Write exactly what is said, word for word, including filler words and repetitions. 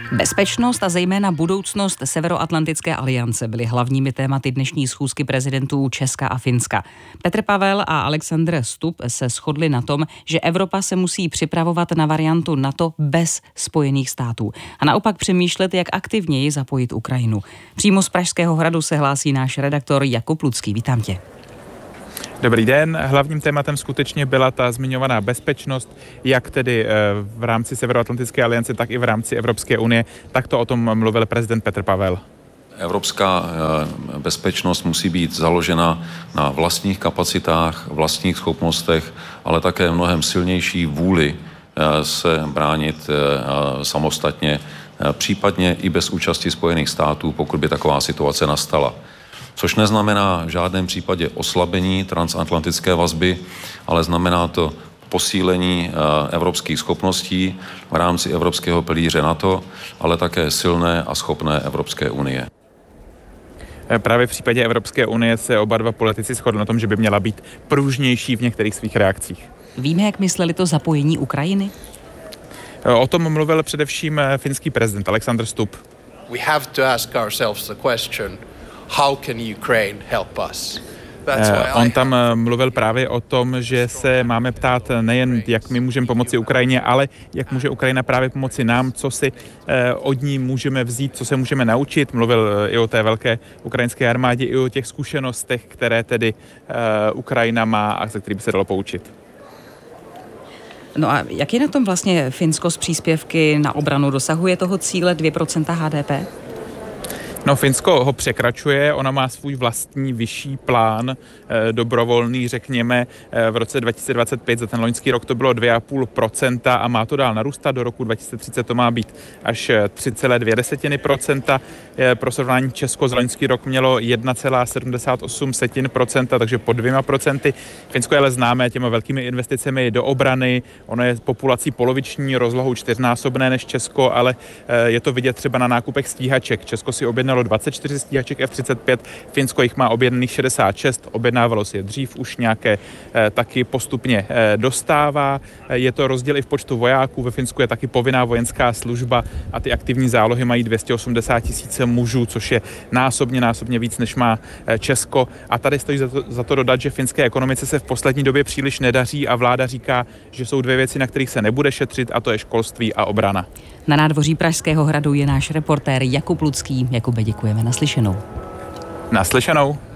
Bezpečnost a zejména budoucnost Severoatlantické aliance byly hlavními tématy dnešní schůzky prezidentů Česka a Finska. Petr Pavel a Alexandr Stubb se shodli na tom, že Evropa se musí připravovat na variantu NATO bez Spojených států a naopak přemýšlet, jak aktivněji zapojit Ukrajinu. Přímo z Pražského hradu se hlásí náš redaktor Jakub Lucký. Vítám tě. Dobrý den. Hlavním tématem skutečně byla ta zmiňovaná bezpečnost, jak tedy v rámci Severoatlantické aliance, tak i v rámci Evropské unie. Tak to o tom mluvil prezident Petr Pavel. Evropská bezpečnost musí být založena na vlastních kapacitách, vlastních schopnostech, ale také mnohem silnější vůli se bránit samostatně, případně i bez účasti Spojených států, pokud by taková situace nastala. Což neznamená v žádném případě oslabení transatlantické vazby, ale znamená to posílení evropských schopností v rámci evropského pilíře NATO, ale také silné a schopné Evropské unie. Právě v případě Evropské unie se oba dva politici shodli na tom, že by měla být pružnější v některých svých reakcích. Víme, jak mysleli to zapojení Ukrajiny? O tom mluvil především finský prezident Alexandr Stubb. We have to ask ourselves the question: how can Ukraine help us? On tam mluvil právě o tom, že se máme ptát nejen, jak my můžeme pomoci Ukrajině, ale jak může Ukrajina právě pomoci nám, co si od ní můžeme vzít, co se můžeme naučit. Mluvil i o té velké ukrajinské armádě, i o těch zkušenostech, které tedy Ukrajina má a ze kterých by se dalo poučit. No a jak je na tom vlastně Finsko z příspěvky na obranu? Dosahuje toho cíle dvě procenta H D P? No, Finsko ho překračuje, ona má svůj vlastní vyšší plán, eh, dobrovolný, řekněme, eh, v roce dva tisíce dvacet pět, za ten loňský rok to bylo dvě celá pět procenta a má to dál narůstat, do roku dva tisíce třicet to má být až tři celá dvě procenta. Eh, pro srovnání Česko za loňský rok mělo jedna celá sedmdesát osm procenta, takže pod dvěma procenty. Finsko je ale známé těma velkými investicemi do obrany, ono je populací poloviční, rozlohou čtyřnásobné než Česko, ale eh, je to vidět třeba na nákupech stíhaček. Česko si objednalo dvacet čtyři stíhaček F třicet pět, Finsko jich má objednaných šedesát šest, objednávalo si je dřív, už nějaké eh, taky postupně eh, dostává. Je to rozdíl i v počtu vojáků, ve Finsku je taky povinná vojenská služba a ty aktivní zálohy mají dvě stě osmdesát tisíc mužů, což je násobně, násobně víc, než má eh, Česko. A tady stojí za to, za to dodat, že finské ekonomice se v poslední době příliš nedaří a vláda říká, že jsou dvě věci, na kterých se nebude šetřit, a to je školství a obrana. Na nádvoří Pražského hradu je náš reportér Jakub Lucký. Jakube, děkujeme. Naslyšenou. Naslyšenou.